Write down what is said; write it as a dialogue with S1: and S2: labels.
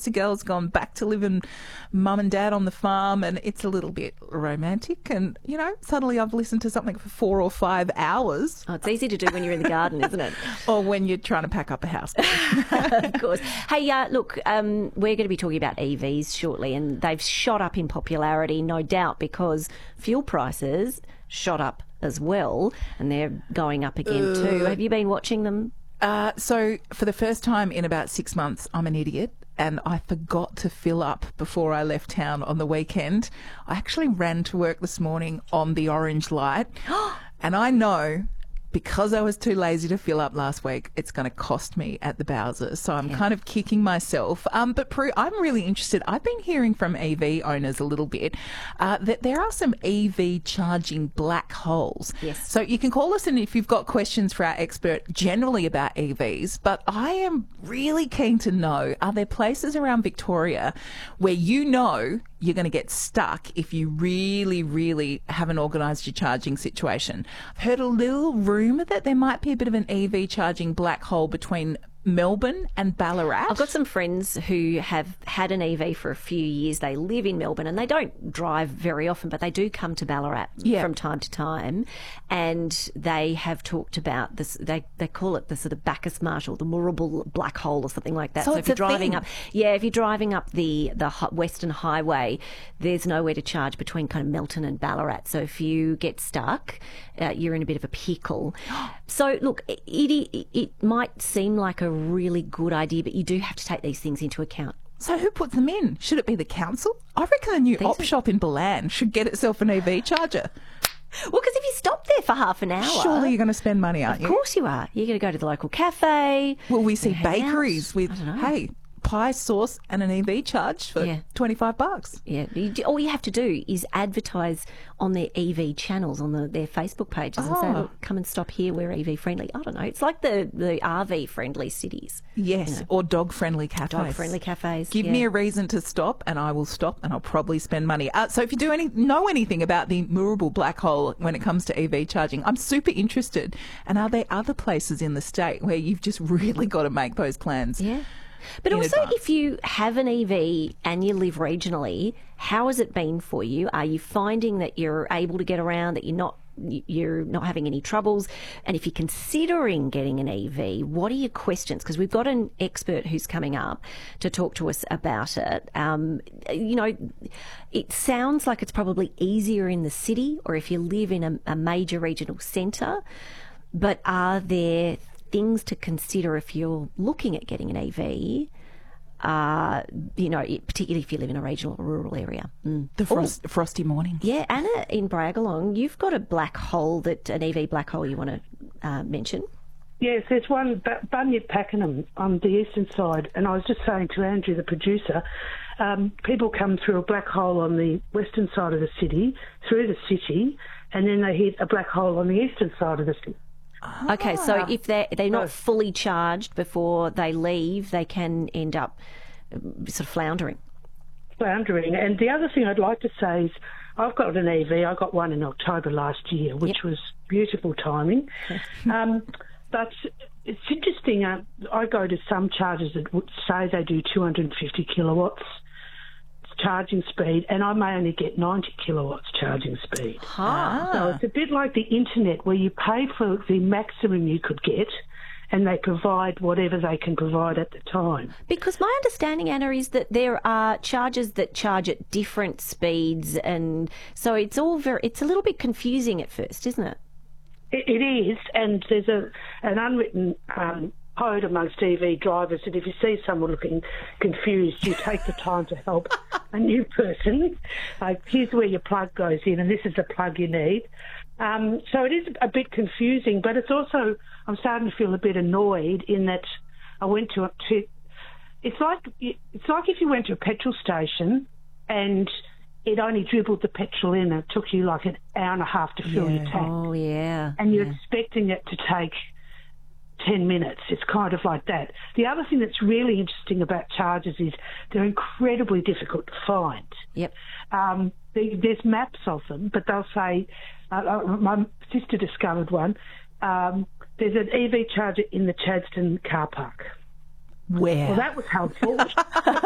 S1: Bitsy girl's gone back to living mum and dad on the farm, and it's a little bit romantic. And, you know, suddenly I've listened to something for 4 or 5 hours.
S2: Oh, it's easy to do when you're in the garden, isn't it?
S1: Or when you're trying to pack up a house.
S2: Of course. Hey, look, we're going to be talking about EVs shortly, and they've shot up in popularity, no doubt, because fuel prices shot up as well, and they're going up again too. Have you been watching them?
S1: So for the first time in about 6 months, I'm an idiot, and I forgot to fill up before I left town on the weekend. I actually ran to work this morning on the orange light, and I know, because I was too lazy to fill up last week, it's going to cost me at the Bowser. So I'm kind of kicking myself. But Prue, I'm really interested. I've been hearing from EV owners a little bit that there are some EV charging black holes.
S2: Yes.
S1: So you can call us in if you've got questions for our expert generally about EVs. But I am really keen to know, are there places around Victoria where you know you're going to get stuck if you really, really haven't organised your charging situation? I've heard a little rumour that there might be a bit of an EV charging black hole between Melbourne and Ballarat.
S2: I've got some friends who have had an EV for a few years. They live in Melbourne and they don't drive very often, but they do come to Ballarat from time to time. And they have talked about this, they call it the sort of Bacchus Marshall, the Moorabool black hole or something like that.
S1: So
S2: if you're driving up, if you're driving up the Western Highway, there's nowhere to charge between kind of Melton and Ballarat. So if you get stuck, you're in a bit of a pickle. So look, it might seem like a really good idea, but you do have to take these things into account.
S1: So who puts them in? Should it be the council? I reckon the new op shop in Balan should get itself an EV charger.
S2: Well, because if you stop there for half an hour...
S1: Surely you're going to spend money, aren't you?
S2: Of course you are. You're going to go to the local cafe.
S1: Will we see bakeries with, hey, pie sauce and an EV charge for $25?
S2: Yeah. All you have to do is advertise on their EV channels, on their Facebook pages and say, look, come and stop here, we're EV friendly. I don't know. It's like the RV friendly cities.
S1: Yes, you know. Or dog friendly cafes.
S2: Dog friendly cafes.
S1: Give me a reason to stop and I will stop, and I'll probably spend money. So if you know anything about the Moorabool black hole when it comes to EV charging, I'm super interested. And are there other places in the state where you've just really got to make those plans?
S2: Yeah. But also, if you have an EV and you live regionally, how has it been for you? Are you finding that you're able to get around, that you're not having any troubles? And if you're considering getting an EV, what are your questions? Because we've got an expert who's coming up to talk to us about it. You know, it sounds like it's probably easier in the city or if you live in a major regional centre, but are there things to consider if you're looking at getting an EV, you know, particularly if you live in a regional or rural area.
S1: The frosty morning.
S2: Yeah, Anna in Bragalong, you've got a black hole, an EV black hole you want to mention.
S3: Yes, there's one, Bunyip Pakenham on the eastern side, and I was just saying to Andrew, the producer, people come through a black hole on the western side of the city, through the city, and then they hit a black hole on the eastern side of the city.
S2: Okay, so if they're not fully charged before they leave, they can end up sort of floundering.
S3: And the other thing I'd like to say is I've got an EV. I got one in October last year, which was beautiful timing. But it's interesting. I go to some chargers that would say they do 250 kilowatts charging speed, and I may only get 90 kilowatts charging speed. So it's a bit like the internet where you pay for the maximum you could get and they provide whatever they can provide at the time.
S2: Because my understanding, Anna, is that there are chargers that charge at different speeds, and so it's a little bit confusing at first, isn't it?
S3: It is, and there's an unwritten code amongst EV drivers that if you see someone looking confused, you take the time to help a new person. Here's where your plug goes in, and this is the plug you need. So it is a bit confusing, but it's also, I'm starting to feel a bit annoyed in that I went to it's like if you went to a petrol station and it only dribbled the petrol in, and it took you like an hour and a half to fill your tank.
S2: Oh, yeah.
S3: And you're expecting it to take 10 minutes. It's kind of like that. The other thing that's really interesting about chargers is they're incredibly difficult to find.
S2: Yep.
S3: There's maps of them, but they'll say, my sister discovered one, there's an EV charger in the Chadstone car park.
S1: Where?
S3: Well, that was helpful.